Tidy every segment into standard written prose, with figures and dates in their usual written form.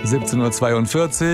17:42 Uhr.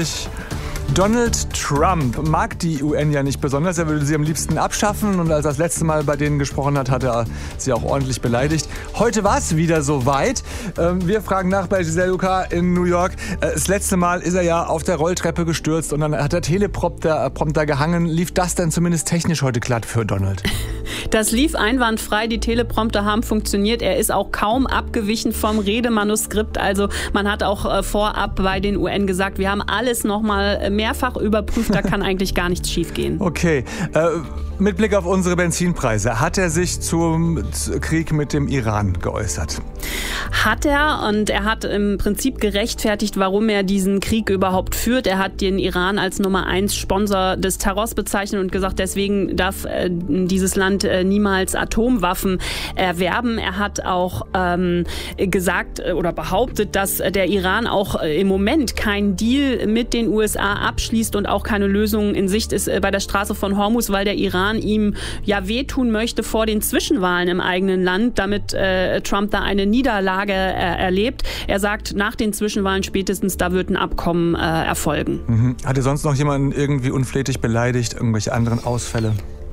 Donald Trump mag die UN ja nicht besonders. Er würde sie am liebsten abschaffen. Und als er das letzte Mal bei denen gesprochen hat, hat er sie auch ordentlich beleidigt. Heute war es wieder soweit. Wir fragen nach bei Giselle Lucas in New York. Das letzte Mal ist er ja auf der Rolltreppe gestürzt und dann hat der Teleprompter gehangen. Lief das denn zumindest technisch heute glatt für Donald? Das lief einwandfrei. Die Teleprompter haben funktioniert. Er ist auch kaum abgewichen vom Redemanuskript. Also man hat auch vorab bei den UN gesagt, wir haben alles nochmal mehrfach überprüft. Da kann eigentlich gar nichts schiefgehen. Okay. Mit Blick auf unsere Benzinpreise, hat er sich zum Krieg mit dem Iran geäußert? Hat er, und er hat im Prinzip gerechtfertigt, warum er diesen Krieg überhaupt führt. Er hat den Iran als Nummer 1 Sponsor des Terrors bezeichnet und gesagt, deswegen darf dieses Land niemals Atomwaffen erwerben. Er hat auch gesagt oder behauptet, dass der Iran auch im Moment keinen Deal mit den USA abschließt und auch keine Lösung in Sicht ist bei der Straße von Hormuz, weil der Iran ihm ja wehtun möchte vor den Zwischenwahlen im eigenen Land, damit Trump da eine Niederlage erlebt. Er sagt, nach den Zwischenwahlen spätestens, da wird ein Abkommen erfolgen. Mhm. Hat er sonst noch jemanden irgendwie unflätig beleidigt, irgendwelche anderen Ausfälle?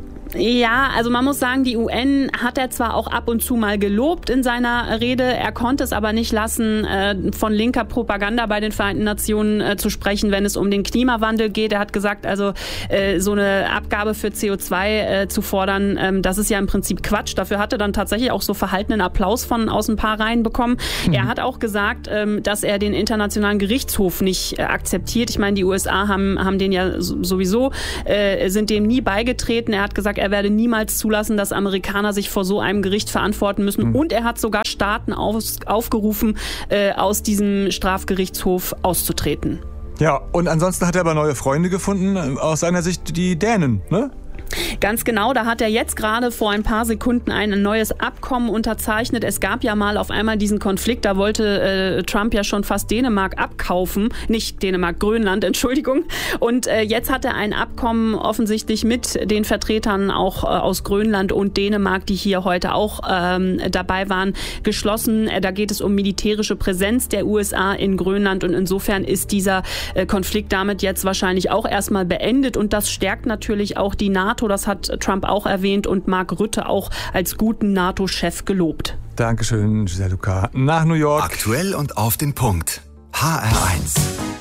Ja, also man muss sagen, die UN hat er zwar auch ab und zu mal gelobt in seiner Rede, er konnte es aber nicht lassen, von linker Propaganda bei den Vereinten Nationen zu sprechen, wenn es um den Klimawandel geht. Er hat gesagt, also so eine Abgabe für CO2 zu fordern, das ist ja im Prinzip Quatsch. Dafür hat er dann tatsächlich auch so verhaltenen Applaus aus ein paar Reihen bekommen. Er hat auch gesagt, dass er den Internationalen Gerichtshof nicht akzeptiert. Ich meine, die USA haben den ja sowieso, sind dem nie beigetreten. Er hat gesagt, er werde niemals zulassen, dass Amerikaner sich vor so einem Gericht verantworten müssen. Und er hat sogar Staaten aufgerufen, aus diesem Strafgerichtshof auszutreten. Ja, und ansonsten hat er aber neue Freunde gefunden, aus seiner Sicht die Dänen, ne? Ganz genau, da hat er jetzt gerade vor ein paar Sekunden ein neues Abkommen unterzeichnet. Es gab ja mal auf einmal diesen Konflikt, da wollte Trump ja schon fast Dänemark abkaufen. Nicht Dänemark, Grönland, Entschuldigung. Und jetzt hat er ein Abkommen offensichtlich mit den Vertretern auch aus Grönland und Dänemark, die hier heute auch dabei waren, geschlossen. Da geht es um militärische Präsenz der USA in Grönland und insofern ist dieser Konflikt damit jetzt wahrscheinlich auch erstmal beendet und das stärkt natürlich auch die NATO. Das hat Trump auch erwähnt und Mark Rutte auch als guten NATO-Chef gelobt. Dankeschön, Giselle Lucas. Nach New York. Aktuell und auf den Punkt. HR1.